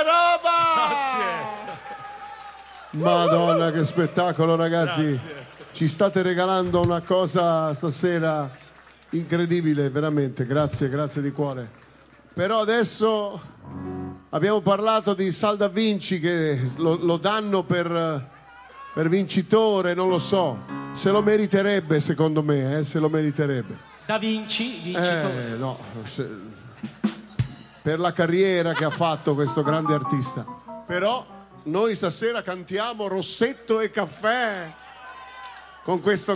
roba! Grazie. Madonna, che spettacolo, ragazzi. Grazie. Ci state regalando una cosa stasera incredibile, veramente. Grazie, grazie di cuore. Però adesso abbiamo parlato di Sal da Vinci, che lo danno per vincitore, non lo so. Se lo meriterebbe, secondo me, se lo meriterebbe. Da Vinci, vincitore. No, per la carriera che ha fatto questo grande artista. Però noi stasera cantiamo Rossetto e caffè con questo